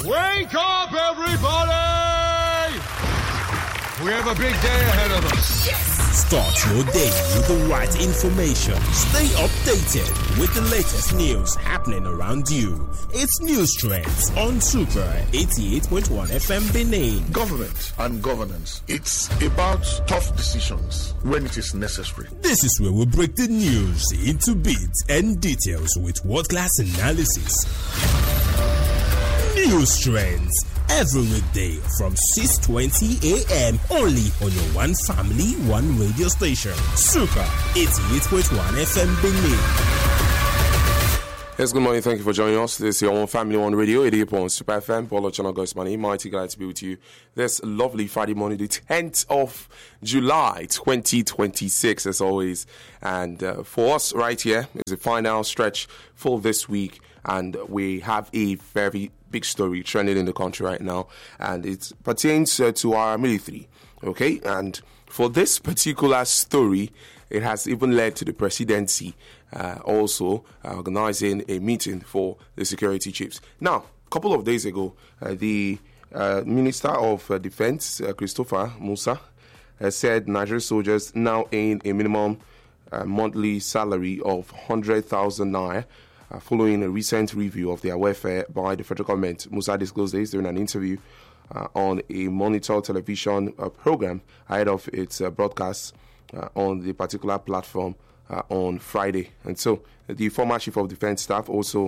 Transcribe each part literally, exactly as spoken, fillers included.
Wake up, everybody! We have a big day ahead of us. Yes! Start your day with the right information. Stay updated with the latest news happening around you. It's News Trends on Super eighty-eight point one F M Benin. Government and governance. It's about tough decisions when it is necessary. This is where we break the news into bits and details with world-class analysis. News Trends every weekday from six twenty a.m. only on your one family, one radio station. Super eighty-eight point one F M Benin. Yes, good morning. Thank you for joining us. This is your One Family, One Radio, eighty-eight point one Super F M. Paulo Chonagos, my name. Mighty glad to be with you this lovely Friday morning, the tenth of July, twenty twenty-six, as always. And uh, for us right here is the final stretch for this week. And we have a very big story trending in the country right now. And it pertains uh, to our military. Okay? And for this particular story, it has even led to the presidency uh, also uh, organizing a meeting for the security chiefs. Now, a couple of days ago, uh, the uh, Minister of uh, Defense, uh, Christopher Musa, uh, said Nigerian soldiers now earn a minimum uh, monthly salary of one hundred thousand naira. Uh, following a recent review of their welfare by the federal government. Musa disclosed this during an interview uh, on a Monitor television uh, program ahead of its uh, broadcast uh, on the particular platform uh, on Friday. And so the former chief of defense staff also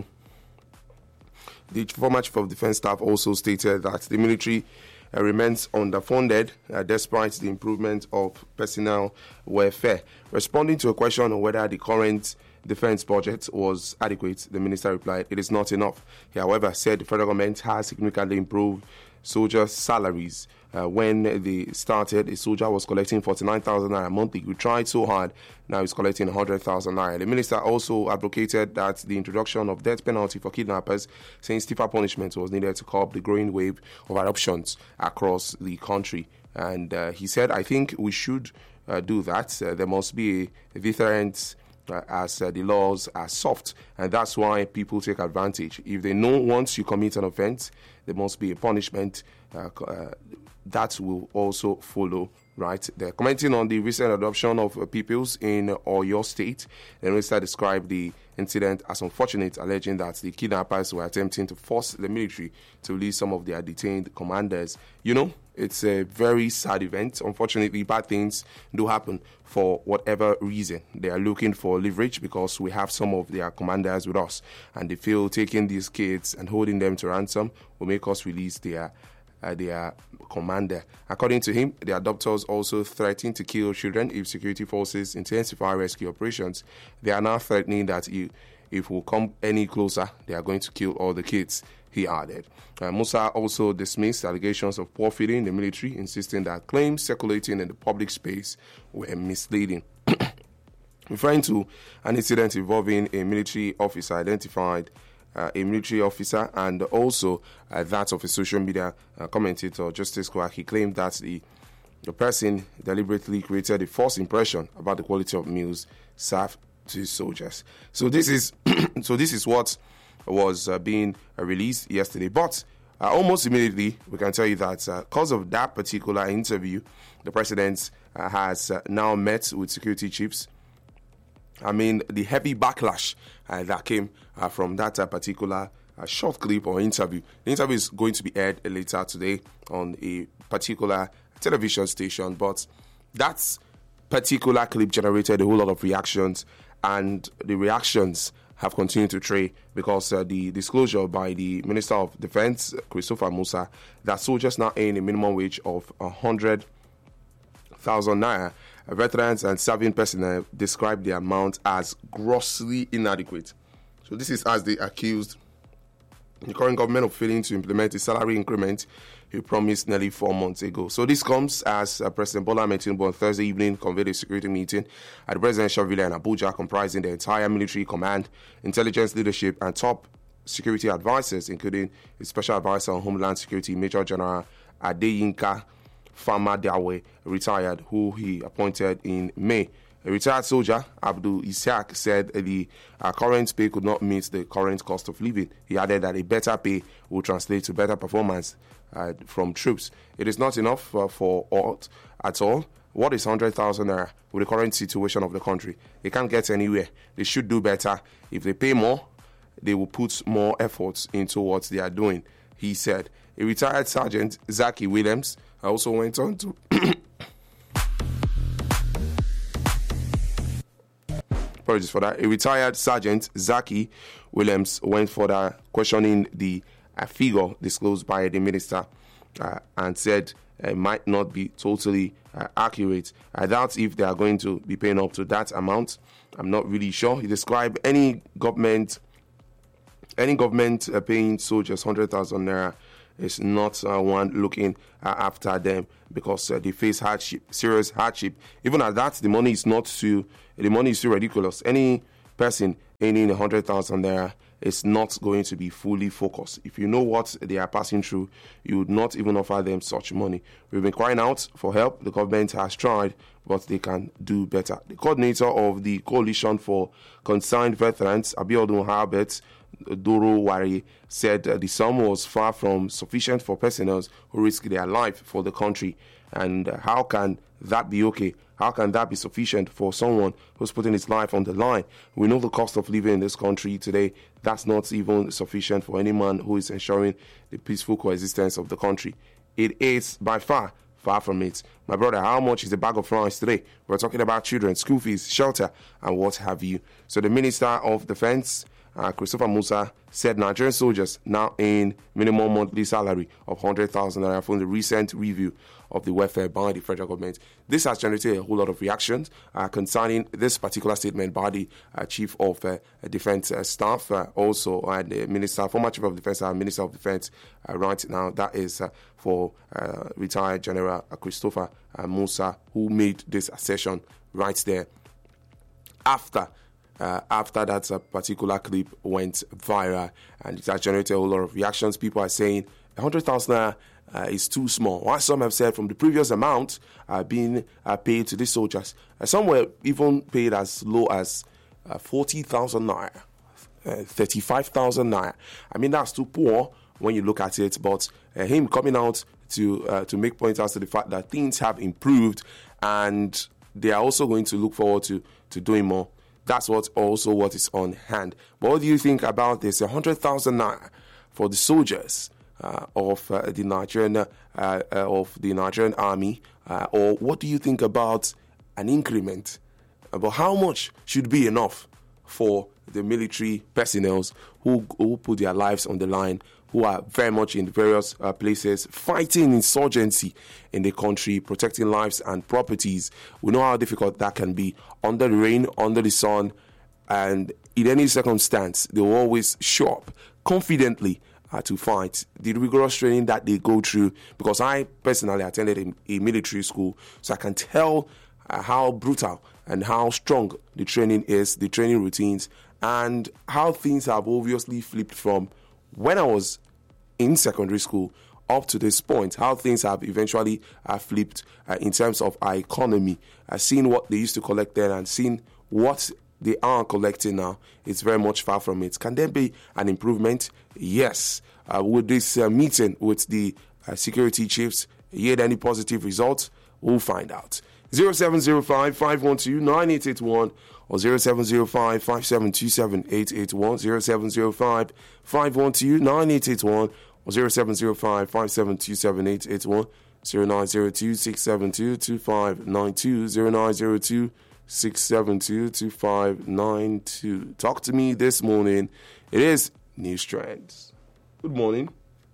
the former chief of defense staff also stated that the military uh, remains underfunded uh, despite the improvement of personnel welfare. Responding to a question on whether the current defense budget was adequate, the minister replied, it is not enough. He, however, said the federal government has significantly improved soldiers' salaries. Uh, when they started, a soldier was collecting forty-nine thousand naira monthly. We tried so hard, now he's collecting one hundred thousand naira. The minister also advocated that the introduction of death penalty for kidnappers, saying stiffer punishment was needed to curb the growing wave of adoptions across the country. And uh, he said, I think we should uh, do that. Uh, there must be a deterrent Uh, as uh, the laws are soft, and that's why people take advantage. If they know once you commit an offense, there must be a punishment uh, uh, that will also follow, right? They're commenting on the recent adoption of uh, pupils in Oyo State. The minister described the incident as unfortunate, alleging that the kidnappers were attempting to force the military to release some of their detained commanders. You know, it's a very sad event. Unfortunately, bad things do happen for whatever reason. They are looking for leverage because we have some of their commanders with us, and they feel taking these kids and holding them to ransom will make us release their uh, their commander. According to him, the adopters also threatened to kill children if security forces intensify rescue operations. They are now threatening that if, if we come any closer, they are going to kill all the kids, he added. Uh, Musa also dismissed allegations of poor feeding in the military, insisting that claims circulating in the public space were misleading. Referring to an incident involving a military officer identified Uh, a military officer and also uh, that of a social media uh, commentator, Justice Kwak, he claimed that the, the person deliberately created a false impression about the quality of meals served to soldiers. So this is so this is what was uh, being uh, released yesterday. But uh, almost immediately, we can tell you that uh, because of that particular interview, the president uh, has uh, now met with security chiefs. I mean, the heavy backlash uh, that came uh, from that uh, particular uh, short clip or interview. The interview is going to be aired later today on a particular television station, but that particular clip generated a whole lot of reactions, and the reactions have continued to trail because uh, the disclosure by the Minister of Defense, Christopher Musa, that soldiers now earn a minimum wage of one hundred thousand naira. Veterans and serving personnel described the amount as grossly inadequate. So this is as they accused the current government of failing to implement a salary increment he promised nearly four months ago. So this comes as uh, President Bola Ahmed Tinubu on Thursday evening convened a security meeting at the presidential villa in Abuja, comprising the entire military command, intelligence leadership, and top security advisors, including a special advisor on Homeland Security, Major General Adeyinka Fama Dawe, retired, who he appointed in May A retired soldier, Abdul Ishaq, said the uh, current pay could not meet the current cost of living. He added that a better pay will translate to better performance uh, from troops. It is not enough uh, for all at all. What is one hundred thousand naira with the current situation of the country? They can't get anywhere. They should do better. If they pay more, they will put more efforts into what they are doing, he said. A retired Sergeant, Zaki Williams, also went on to... Apologies for that. A retired Sergeant, Zaki Williams, went further questioning the uh, figure disclosed by the minister uh, and said it might not be totally uh, accurate. I doubt if they are going to be paying up to that amount. I'm not really sure. He described any government any government uh, paying soldiers one hundred thousand naira is not uh, one looking uh, after them because uh, they face hardship, serious hardship. Even at that, the money is not too, the money is too ridiculous. Any person earning one hundred thousand naira is not going to be fully focused. If you know what they are passing through, you would not even offer them such money. We've been crying out for help. The government has tried, but they can do better. The coordinator of the Coalition for Concerned Veterans, Abiodun Harbert Doro Wari, said uh, the sum was far from sufficient for personnel who risk their life for the country. And uh, how can that be okay? How can that be sufficient for someone who's putting his life on the line? We know the cost of living in this country today. That's not even sufficient for any man who is ensuring the peaceful coexistence of the country. It is by far, far from it. My brother, how much is a bag of rice today? We're talking about children, school fees, shelter, and what have you. So the Minister of Defense, Uh, Christopher Musa, said Nigerian soldiers now earn minimum monthly salary of one hundred thousand naira from the recent review of the welfare by the federal government. This has generated a whole lot of reactions uh, concerning this particular statement by the uh, Chief of uh, Defense uh, Staff, uh, also and uh, Minister, former Chief of Defense and Minister of Defense uh, right now. That is uh, for uh, retired General uh, Christopher uh, Musa, who made this assertion right there after Uh, after that uh, particular clip went viral, and it has generated a whole lot of reactions. People are saying one hundred thousand naira uh, is too small, while some have said from the previous amount uh, being uh, paid to the soldiers, uh, some were even paid as low as uh, forty thousand naira, uh, thirty-five thousand naira. I mean, that's too poor when you look at it, but uh, him coming out to uh, to make points out to the fact that things have improved and they are also going to look forward to, to doing more. That's what also what is on hand. But what do you think about this? one hundred thousand naira for the soldiers uh, of uh, the Nigerian uh, uh, of the Nigerian army, uh, or what do you think about an increment? About how much should be enough for the military personnel who who put their lives on the line, who are very much in various uh, places, fighting insurgency in the country, protecting lives and properties. We know how difficult that can be under the rain, under the sun, and in any circumstance, they will always show up confidently uh, to fight. The rigorous training that they go through, because I personally attended a, a military school, so I can tell uh, how brutal and how strong the training is, the training routines, and how things have obviously flipped from when I was in secondary school up to this point, how things have eventually uh, flipped uh, in terms of our economy. Uh, seeing what they used to collect then and seeing what they are collecting now, it's very much far from it. Can there be an improvement? Yes. Uh, with this uh, meeting with the uh, security chiefs, yet any positive results? We'll find out. zero seven zero five, five one two, nine eight eight one or zero seven zero five, five seven two seven, eight eight one, zero seven zero five, five one two, nine eight eight one or zero seven zero five, five seven two seven, eight eight one, zero nine zero two, six seven two, two five nine two, zero nine zero two, six seven two, two five nine two. Talk to me this morning. It is News Trends. Good morning.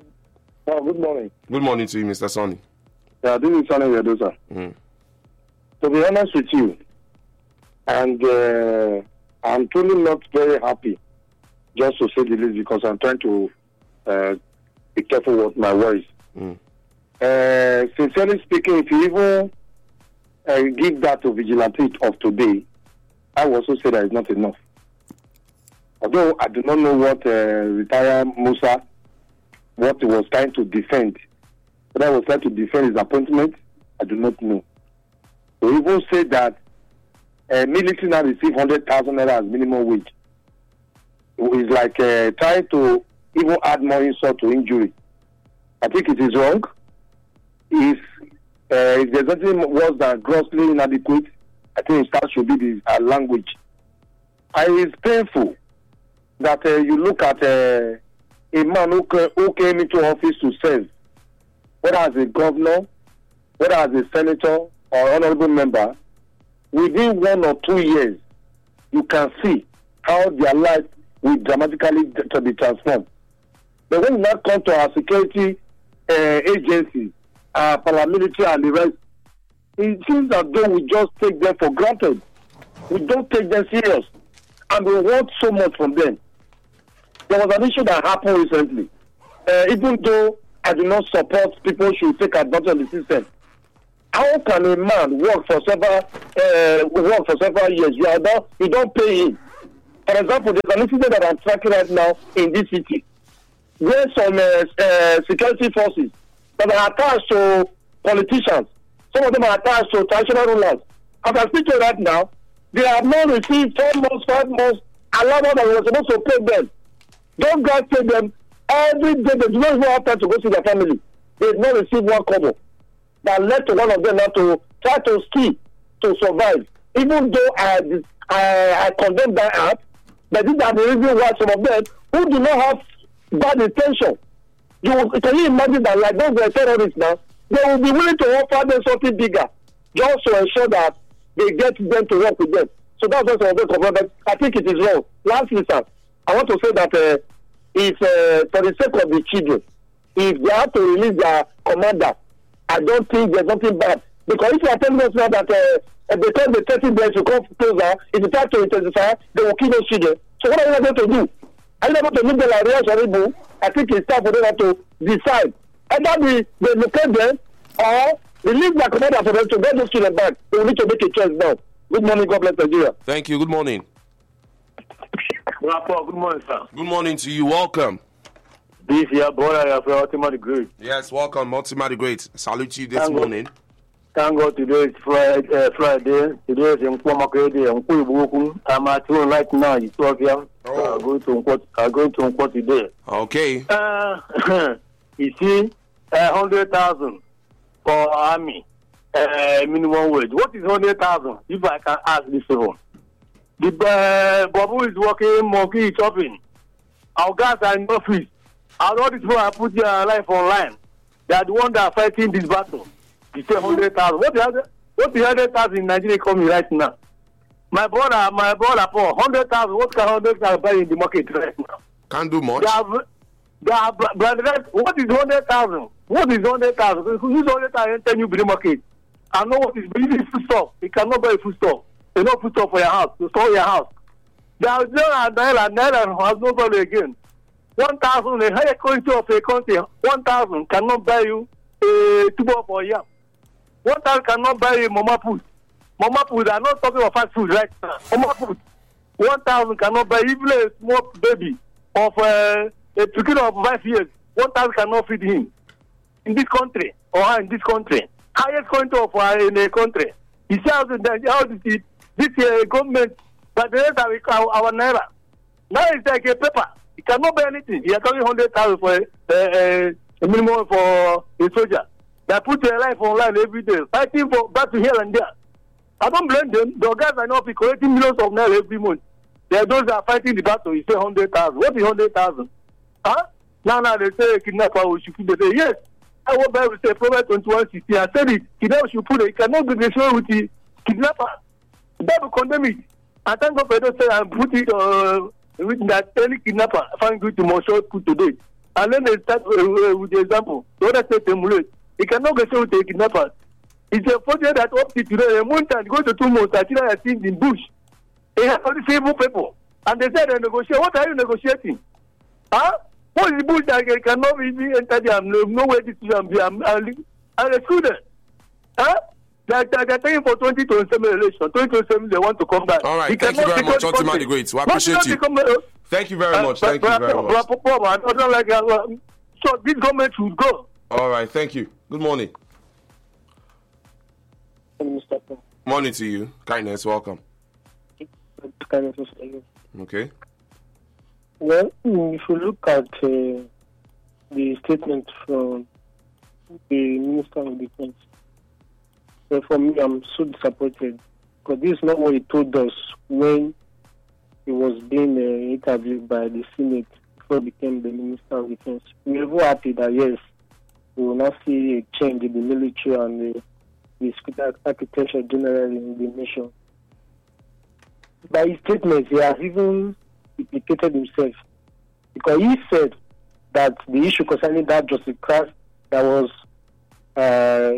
Oh, good morning. Good morning to you, Mister Sonny. Yeah, this is Sonny Wedosa. Mm. To be honest with you, and uh, I'm truly not very happy, just to say the least, because I'm trying to uh, be careful with my words. Mm. Uh, sincerely speaking, if you even uh, give that to vigilante of today, I will also say that it's not enough. Although I do not know what uh, retired Musa, what he was trying to defend, but I was trying to defend his appointment, I do not know. To even say that uh, military now receive one hundred thousand naira as minimum wage. It's like uh, trying to even add more insult to injury. I think it is wrong. If, uh, if there's anything worse than grossly inadequate, I think that should be the uh, language. And it's painful that uh, you look at uh, a man who, who came into office to serve, whether as a governor, whether as a senator or honorable member, within one or two years, you can see how their life will dramatically to be transformed. But when you now come to our security uh, agencies, our paramilitary and the rest, it seems as though we just take them for granted. We don't take them serious. And we want so much from them. There was an issue that happened recently. Uh, even though I do not support people should take advantage of the system, how can a man work for several uh, work for several years? You are not, you don't pay him. For example, there's an incident that I'm tracking right now in this city, where some uh, uh, security forces that are attached to politicians, some of them are attached to traditional rulers. As I speak to you right now, they have not received four months, five months allowance that we were supposed to pay them. Don't guys pay them every day. They do not even have time to go see their family. They have not received one kobo. That led to one of them now to try to steal to survive. Even though I I, I condemn that act, but these are the reasons why some of them who do not have bad intention. You can you imagine that like those are terrorists now, they will be willing to offer them something bigger just to ensure that they get them to work with them. So that's what some of them confirm. But I think it is wrong. Lastly, sir, I want to say that uh, if uh, for the sake of the children, if they have to release their commander, I don't think there's nothing bad. Because if you are telling us now that uh, because the thirty days will come closer, if it's time to intensify, they will kill those children. So what are you going to do? Are you going to leave them like real horrible? I think it's time for them to decide. Either they, they locate them or release their commander for them to get those children back. They will need to make a choice now. Good morning, God bless Nigeria. Thank you. Good morning. Good morning, sir. Good morning to you. Welcome. This year, brother, you are ultimately great. Yes, welcome, Ultimately Great. Salute you this Thank morning. God. Thank God today is Friday. Uh, Friday. Today is Nkwomakwe Day. Nkwoibuku. I'm at home right now. It's twelve p.m. Oh. I'm going to Nkwo. I'm going to Nkwo today. Okay. Uh, you see, uh, hundred thousand for army uh, minimum wage. What is hundred thousand? If I can ask this one, the uh, Babu is working monkey chopping. Our guys are in office. And all these people are putting their life online. They are the ones that are fighting this battle. You say hundred thousand. What the what the hundred thousand in Nigeria economy right now? My brother, my brother, for hundred thousand. What can hundred thousand buy in the market right now? Can't do much. They have, they have, brother, what is hundred thousand? What is hundred thousand? Who's hundred thousand? Tell you the market. I know what is. It is food stuff. You cannot buy food stuff. You know food stuff for your house to store your house. There is no naira. Naira has no value again. One thousand, a higher currency of a country, one thousand cannot buy you a tuber for a yam. One thousand cannot buy you mama food. Mama food, I'm not talking about fast food right now. Mama food. One thousand cannot buy even a small baby of uh, a chicken of five years. One thousand cannot feed him. In this country, or in this country. Highest country of uh, in a country. He says that how this, this uh, government, but the rest of our, our naira. Now it's like a paper. You cannot buy anything. You are talking hundred thousand for uh, uh, a minimum for a soldier. They put their life online every day, fighting for back to here and there. I don't blame them. The guys are not collecting millions of naira every month. They are those that are fighting the battle. You say hundred thousand. What is hundred thousand? Huh? Now, now they say kidnapper we should put. They say yes. I will buy with say Proverbs twenty-one sixteen. I said it. Kidnapper should put it. You cannot be the show with the kidnapper. The Bible condemn it. I thank God for those say and put it. Uh, With that any kidnapper find good to more short put today. And then they start uh, with the example. The other state emulate. He cannot get with the kidnapper. It's a fortune that up to today, a month and go to two months, I think I seen in bush. They have all the same people. And they said they negotiate. What are you negotiating? Huh? What is the bush that cannot even enter there? No way to be I'm a student. Huh? They're, they're taking for twenty twenty-seven election. twenty twenty-seven, they want to come back. All right, he thank you very much, Ultimately Great. We appreciate you. Become, uh, thank you very much. Thank uh, you very much. I don't like, uh, so this government should go. All right, thank you. Good morning. Morning to you. Kindness, welcome. for this kind of society. Okay. Well, if you look at uh, the statement from the Minister of Defense, well, for me, I'm so disappointed because this is not what he told us when he was being uh, interviewed by the Senate before he became the Minister of Defense. We are very happy that, yes, we will not see a change in the military and the, the security architecture generally in the nation. By his statements, he has even implicated himself because he said that the issue concerning that Joseph Kraft that was uh,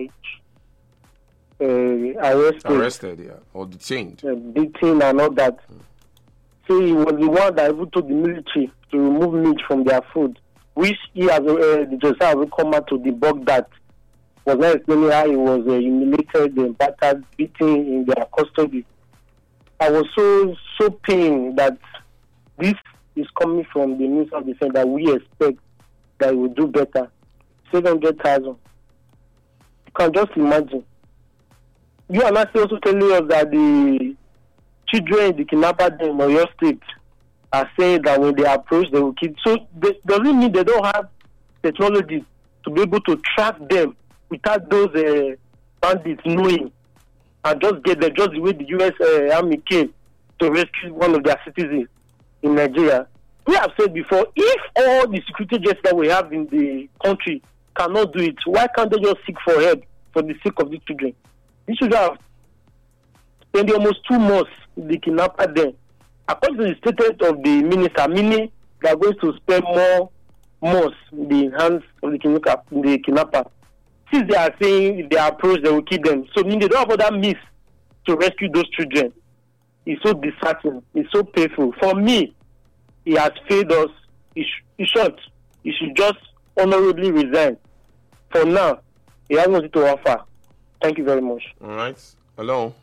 uh, arrested, Arrested, yeah, or detained. uh, beaten and all that. So he was the one that even told the military to remove meat from their food, which he has uh, the Joseph has come out to debunk that. Was not explaining how he was uh, humiliated and battered, beaten in their custody. I was so so pained that this is coming from the Minister of Defense that we expect that he will do better. seven hundred thousand. You can just imagine. You are not also telling us that the children in the kidnapper in Oyo State are saying that when they approach, they will kill. So they, does it mean they don't have technology to be able to track them without those uh, bandits knowing and just get them, just the way the U S uh, Army came to rescue one of their citizens in Nigeria? We have said before, if all the security agents that we have in the country cannot do it, why can't they just seek for help for the sake of these children? These children have spent almost two months in the kidnapper there. According to the statement of the minister, meaning they are going to spend more months in the hands of the kidnapper. The kidnapper. Since they are saying if they approach, they will kill them. So meaning they don't have other means to rescue those children. It's so disheartening. It's so painful. For me, he has failed us. He, sh- he should. He should just honorably resign. For now, he has nothing to offer. Thank you very much. All right. Hello.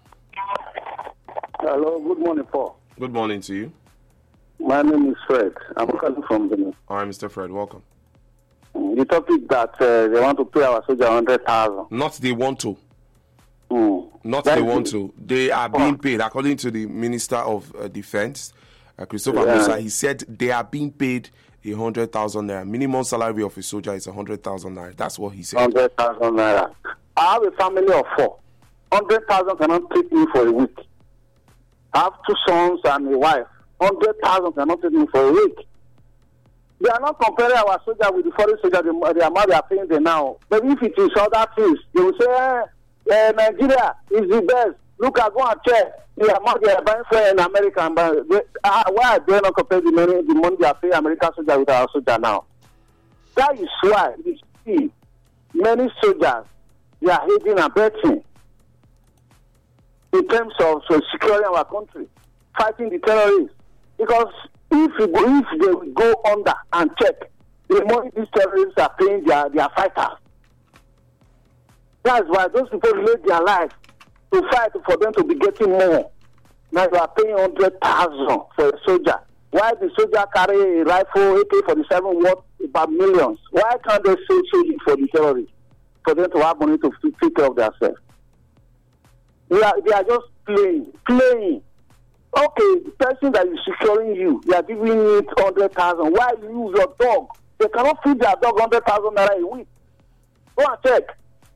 Hello, good morning, Paul. Good morning to you. My name is Fred. I'm calling from Benin. All right, Mister Fred, welcome. The topic that uh, they want to pay our soldier one hundred thousand. Not they want to. Mm. Not Thank they you. want to. They are being paid, according to the Minister of uh, Defense, uh, Christopher Yeah. Musa. He said they are being paid a hundred thousand naira. Minimum salary of a soldier is a hundred thousand naira. That's what he said. one hundred thousand naira. I have a family of four. one hundred thousand cannot take me for a week. I have two sons and a wife. one hundred thousand cannot take me for a week. They are not comparing our soldier with the foreign soldier, the, the amount they are paying them now. But if it is other things, they will say, eh, eh, Nigeria is the best. Look, I go and check the amount they are buying for in America. And buy, they, uh, why are they not comparing the money, the money they are paying American soldier with our soldier now? That is why you see many soldiers, they are hating and betting in terms of so securing our country, fighting the terrorists. Because if, you go, if they will go under and check the money these terrorists are paying their, their fighters, that's why those people laid their lives to fight for them to be getting more. Now you are paying one hundred thousand for a soldier. Why the soldier carry a rifle, A K forty-seven worth about millions? Why can't they sell it for the terrorists, for them to have money to take care of themselves? They are, they are just playing, playing. Okay, the person that is securing you, they are giving it one hundred thousand. Why you use your dog? They cannot feed their dog one hundred thousand naira a week. Go and check.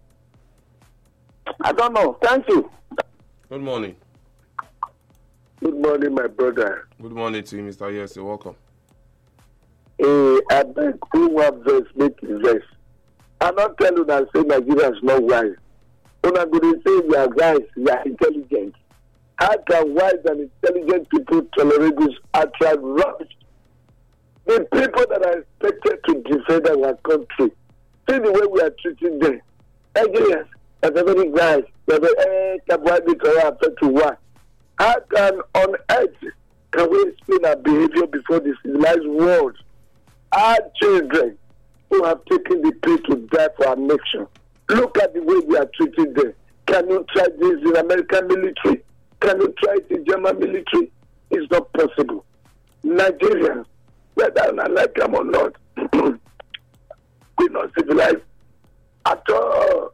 I don't know. Thank you. Good morning. Good morning, my brother. Good morning to you, Mister Yes, you're welcome. Hey, I beg who have this make invest. I'm not telling you that say Nigeria is not wise. When I'm going to say we are guys, we are intelligent. How can wise and intelligent people tolerate this outright rubbish? The people that are expected to defend our country, see the way we are treating them. Nigerians, as a very guys, they're very, to what? How can on earth can we explain our behavior before the civilized world? Our children who have taken the plea to die for our nation. Look at the way we are treating them. Can you try this in American military? Can you try it in German military? It's not possible. Nigerians, whether I like them or not, we're not civilized at all.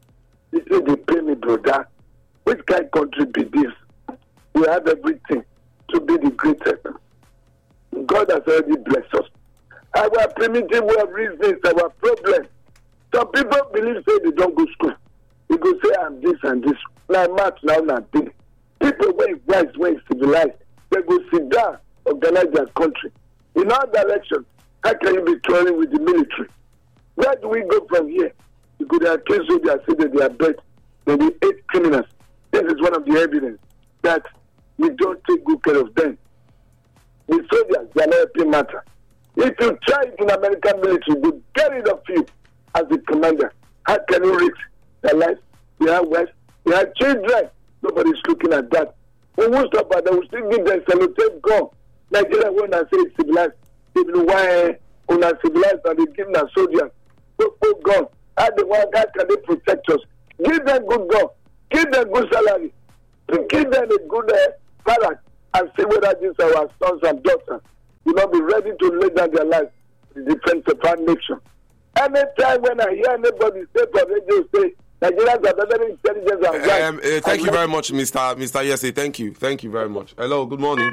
This is the pay me, brother. Which kind of country be this? We have everything. to be the greatest. God has already blessed us. Our primitive way of reasoning is our problem. Some people believe say they don't go to school. They go say I'm this and this. Now math now not this. People when it's wise, when it's civilized, they go sit down, organize their country. In our direction, how can you be touring with the military? Where do we go from here? You could accuse soldiers, say that they are bad, that they hate criminals. This is one of the evidence that we don't take good care of them. The soldiers, they are not helping matter. If you try it in American military, they get rid of you as the commander. How can you risk their life? They have wives, they have children. Nobody's looking at that. We won't stop at that. We still give them sellotape gun. Nigeria, when I say it's civilized, they will why when I civilized and they give them soldiers. Good gun. How the one guy can they protect us? Give them good gun. Give them good salary. Give them a good uh, barrack and see whether these are our sons and daughters will not be ready to lay down their lives in defense of our nation. Anytime when I hear anybody say for radio say Nigerians are better intelligence and right. Um, uh, thank you very much, Mister Mister Yese. Thank you. Thank you very much. Hello, good morning.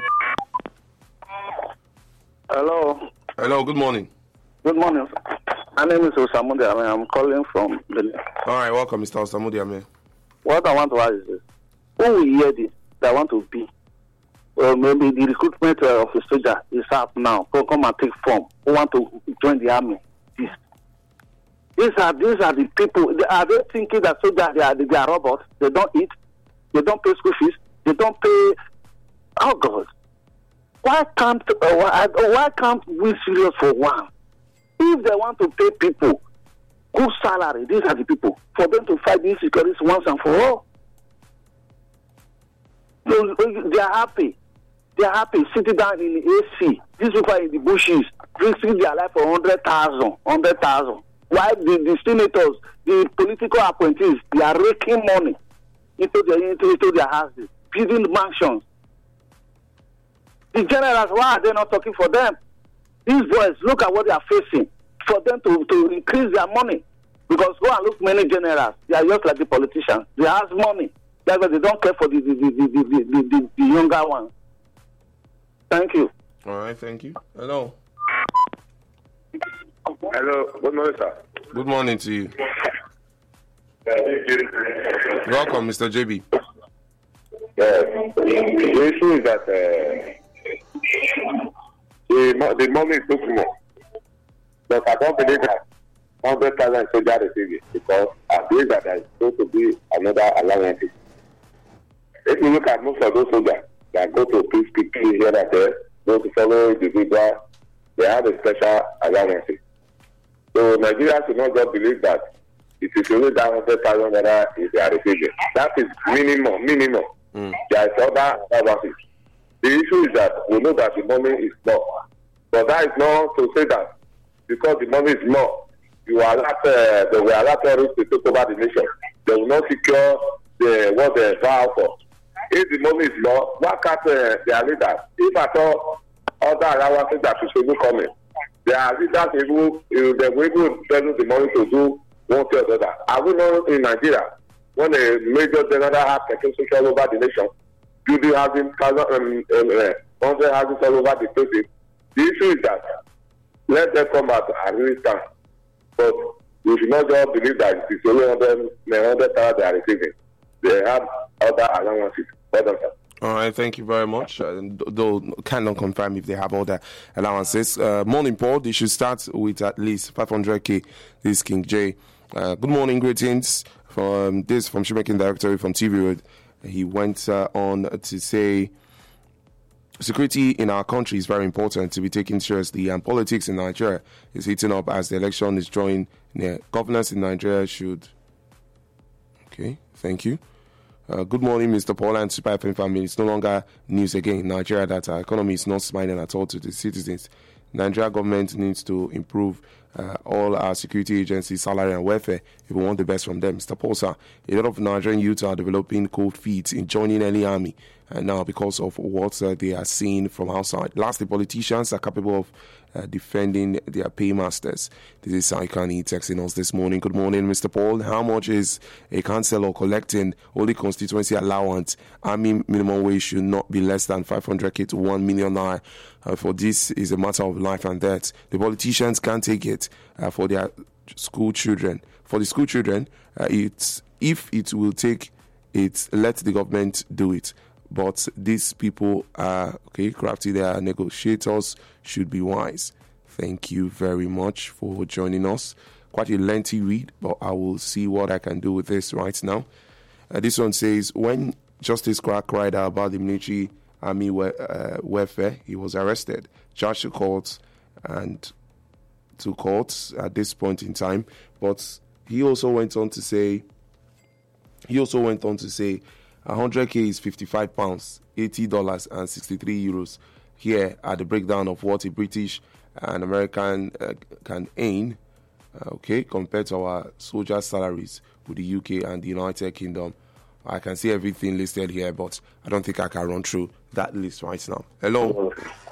Hello. Hello, good morning. Good morning. My name is Osamudi Ame. I'm calling from Benin. All right, welcome, Mister Osamudi Ame. What I want to ask is this. Who will hear this that want to be? Or maybe the recruitment uh, of a soldier is up now. Go come and take form. Who want to join the army? This. These are these are the people. They, are they thinking that soldiers they are they are robots? They don't eat. They don't pay school fees. They don't pay. Oh God! Why can't uh, why, why can't we serious for one? If they want to pay people good salary, these are the people for them to fight these securities once and for all. So, they are happy. They are happy sitting down in the A C. These people are in the bushes, risking their life for hundred thousand, hundred thousand. While the, the senators, the political appointees, they are raking money into their into, into their houses, building mansions. The generals, why are they not talking for them? These boys, look at what they are facing for them to, to increase their money. Because go and look many generals, they are just like the politicians. They have money. That's why they don't care for the the, the, the, the, the, the, the younger ones. Thank you. All right, thank you. Hello. Hello, good morning, sir. Good morning to you. Welcome, Mister J B. Yes. The issue is that uh, the, the money is too small. But I don't believe that one hundred thousand soldiers receive it because I believe that there is going to be another allowance. If you look at most of those soldiers that go to peacekeeping here and there, go to follow individuals, they have a special allowance. So Nigeria should not just believe that it is only that one hundred thousand naira is they are receiving. That is minimum, minimum. Mm. There is other allowances. The issue is that we know that the money is small. But that is not to say that because the money is small, you are not, uh, they will allow terrorists to take over the nation. They will not secure the, what they vow for. If the money is small, why can't uh, their leaders, if at all other allowances that should be coming, their leaders even, they will even spend the money to do one thing or the other. I will know in Nigeria, when a major general has taken social over the nation, building housing, um, um, uh, hundred houses all over the place. The issue is that let them come out and really stand. But we should not just believe that it's only one hundred thousand they are receiving. They have other allowances. All right, thank you very much. Uh, though cannot confirm if they have all the allowances. Uh, morning, Paul. They should start with at least five hundred k. This is King J. Uh, good morning, greetings from this from Shoemaking Directory from T V Road. He went uh, on to say security in our country is very important to be taken seriously, and politics in Nigeria is heating up as the election is drawing near. Governance in Nigeria should. Okay, thank you. Uh, good morning, Mister Paul and Super F M family. It's no longer news again in Nigeria that our economy is not smiling at all to the citizens. Nigeria government needs to improve uh, all our security agencies' salary and welfare if we want the best from them. Mister Posa, a lot of Nigerian youth are developing cold feet in joining any army uh, now because of what uh, they are seeing from outside. Lastly, politicians are capable of uh, defending their paymasters. This is Saikani texting us this morning. Good morning, Mister Paul. How much is a councillor collecting only constituency allowance? Army minimum wage should not be less than five hundred k to one million naira. Uh, for this is a matter of life and death. The politicians can't take it uh, for their school children. For the school children, uh, it's if it will take it, let the government do it. But these people are okay, crafty. They are negotiators. Should be wise. Thank you very much for joining us. Quite a lengthy read, but I will see what I can do with this right now. Uh, this one says, when Justice Crack cried out about the military army we- uh, welfare, he was arrested, charged to court, and to court at this point in time. But he also went on to say, he also went on to say, one hundred k is fifty-five pounds, eighty dollars and sixty-three euros. Here are the breakdown of what a British and American uh, can earn, uh, okay, compared to our soldiers' salaries with the U K and the United Kingdom. I can see everything listed here, but I don't think I can run through that list right now. Hello?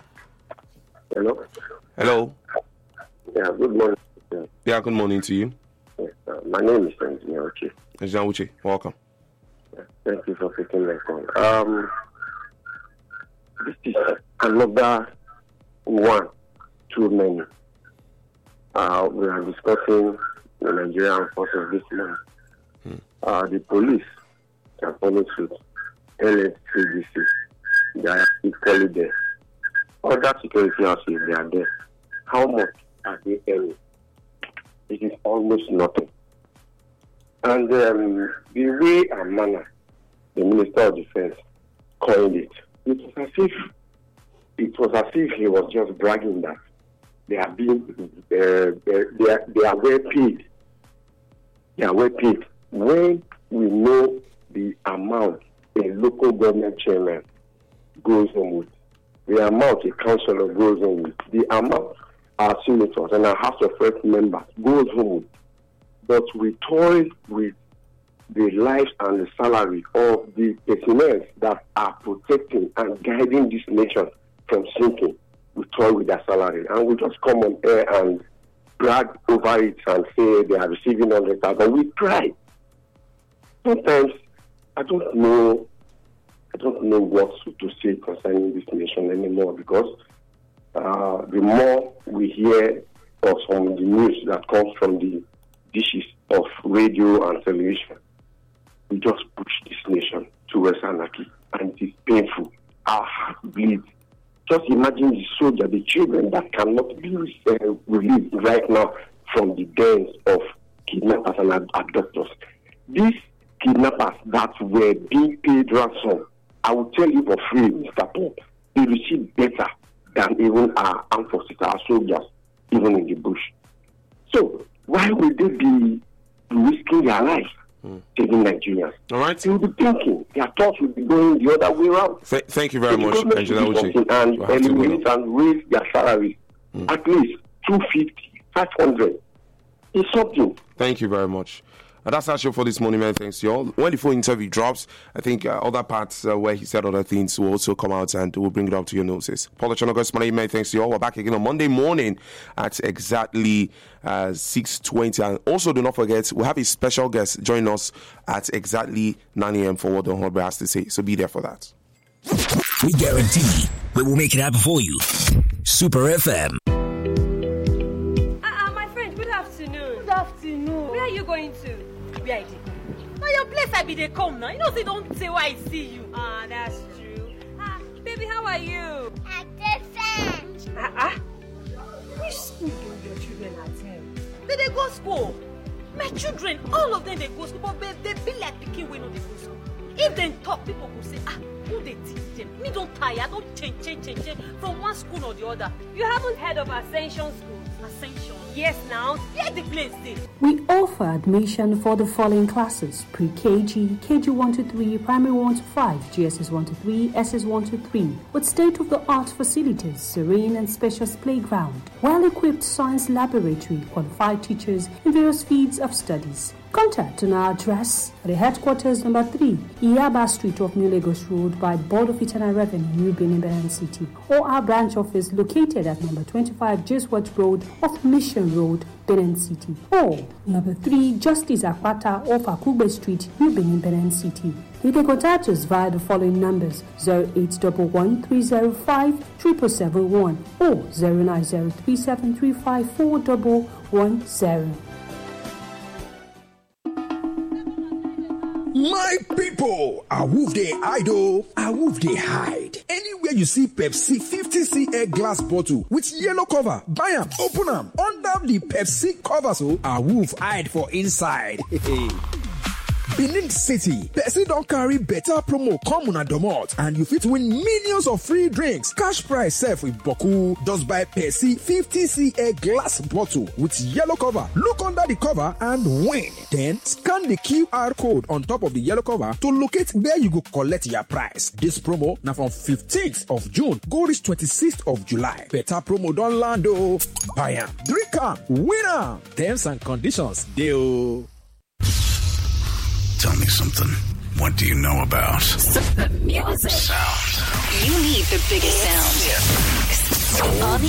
Hello? Hello? Yeah, good morning. Yeah, yeah good morning to you. Yes, uh, my name is Engineer Uche. Engineer Uche, welcome. Yeah, thank you for taking my call. Um, this is another one too many. Uh, we are discussing the Nigerian forces this morning. Hmm. Uh, the police can follow suit. L S C D C, they are equally there. Other security houses, they are there. How much are they earning? It is almost nothing. And um, the way and manner the Minister of Defense coined it, it was as if it was as if he was just bragging that they are being uh, they are, they are well paid. They are well paid. When we know the amount a local government chairman goes on with, the amount a councillor goes on with, the amount our senators and our House of Reps members goes on with, but we toy with the lives and the salary of the personnel that are protecting and guiding this nation from sinking. We toy with their salary, and we just come on air and brag over it and say they are receiving one hundred thousand. We try. Sometimes I don't know. I don't know what to say concerning this nation anymore, because uh, the more we hear of some of the news that comes from the dishes of radio and television, we just push this nation towards anarchy, and it is painful. Our heart bleeds. Just imagine the soldier, the children that cannot be uh, released right now from the dens of kidnappers and abductors. These kidnappers that were being paid ransom, I will tell you for free, Mister Paul, they receive better than even our armed forces, our soldiers, even in the bush. So why would they be risking their life? Mm. Taking Nigerians. All right. They will be thinking, their thoughts will be going the other way around. Th- thank you very so much, Angela Uche. And eliminate and raise their salaries mm. at least two fifty, five hundred. It's something. Thank you very much. Uh, that's our show for this morning, man. Thanks to you all. When the full interview drops, I think uh, other parts uh, where he said other things will also come out, and we'll bring it up to your notice. Paul Ochonogo, my name, thanks to you all. We're back again on Monday morning at exactly uh, six twenty. And also, do not forget, we'll have a special guest join us at exactly nine a.m. for what the Honorable has to say. So be there for that. We guarantee we will make it happen for you. Super F M. Ah, uh, my friend, good afternoon. Good afternoon. Where are you going to? Where I did. Now your place I be they come now. You know they don't say why I see you. Ah, that's true. Ah, baby, how are you? At different. Ah, ah. Which school do your children attend? They they go school. My children, all of them they go school, but they, they be like picking when they go school. If they talk, people will say, ah, who they teach them? Me don't tire, don't change, change, change, change from one school or the other. You haven't heard of Ascension School? Ascension? Yes, now. Where the place is? We all offer admission for the following classes: pre-K G, K G one to three, Primary one to five, G S S one to three, S S one to three, with state-of-the-art facilities, serene and spacious playground, well-equipped science laboratory, qualified teachers in various fields of studies. Contact on our address at the headquarters number three, Iyaba Street of New Lagos Road by Board of Internal Revenue, New Benin, Benin City, or our branch office located at number twenty-five Jeswat Road off Mission Road, Benin City, or number three Justice Akpata off Akugbe Street, New Benin, Benin City. You can contact us via the following numbers: zero eight one one, three zero five, three seven seven one or zero nine zero three seven three five four one one zero. My people, a wolf they idle, a wolf they hide. Anywhere you see Pepsi fifty cl glass bottle with yellow cover, buy them, open them, under the Pepsi cover, so a wolf hide for inside. Benin City, Pepsi don't carry better promo come on a domot, and you fit win millions of free drinks. Cash prize self with Boku. Just buy Pepsi fifty cl glass bottle with yellow cover. Look under the cover and win. Then scan the Q R code on top of the yellow cover to locate where you go collect your prize. This promo now from fifteenth of June go reach twenty-sixth of July. Better promo don't land oh. Buy am, drink am, win am. Terms and conditions deal. Tell me something. What do you know about Music. Sound? You need the biggest sound. On